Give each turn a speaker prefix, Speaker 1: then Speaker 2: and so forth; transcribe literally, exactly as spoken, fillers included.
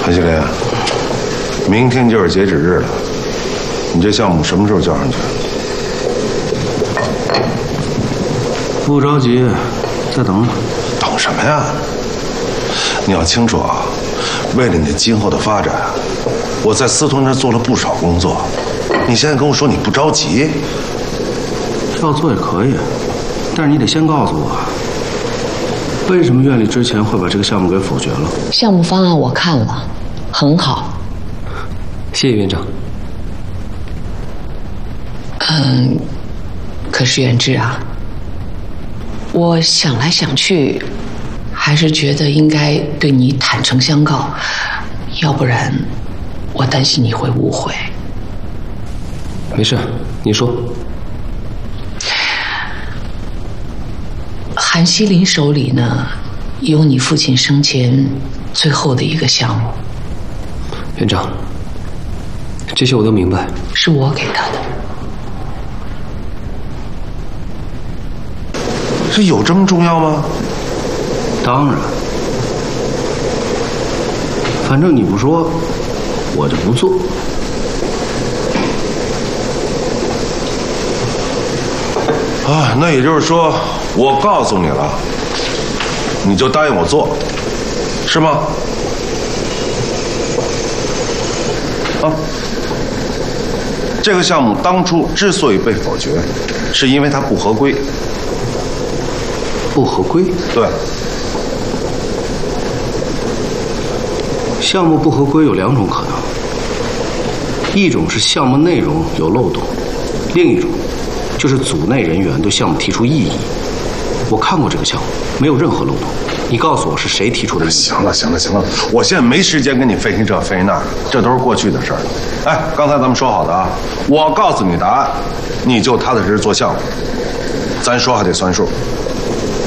Speaker 1: 韩希林，明天就是截止日了，你这项目什么时候交上去？
Speaker 2: 不着急，再等等。
Speaker 1: 等什么呀？你要清楚啊，为了你今后的发展，我在司徒那儿做了不少工作。你现在跟我说你不着急，
Speaker 2: 要做也可以，但是你得先告诉我，为什么院里之前会把这个项目给否决了？
Speaker 3: 项目方案我看了，很好。
Speaker 4: 谢谢院长。
Speaker 3: 嗯，可是远志啊，我想来想去，还是觉得应该对你坦诚相告，要不然我担心你会误会。
Speaker 4: 没事，你说。
Speaker 3: 韩希林手里呢，有你父亲生前最后的一个项目。
Speaker 4: 院长，这些我都明白。
Speaker 3: 是我给他的。
Speaker 1: 这有这么重要吗？
Speaker 2: 当然，反正你不说，我就不做。
Speaker 1: 啊，那也就是说，我告诉你了，你就答应我做，是吗？啊，这个项目当初之所以被否决，是因为它不合规。
Speaker 2: 不合规？
Speaker 1: 对。
Speaker 2: 项目不合规有两种可能，一种是项目内容有漏洞，另一种就是组内人员对项目提出异议。我看过这个项目，没有任何漏洞。你告诉我是谁提出的异议？
Speaker 1: 行了，行了，行了，我现在没时间跟你分析这分析那，这都是过去的事儿。哎，刚才咱们说好的啊，我告诉你答案，你就踏踏实实做项目，咱说话得算数。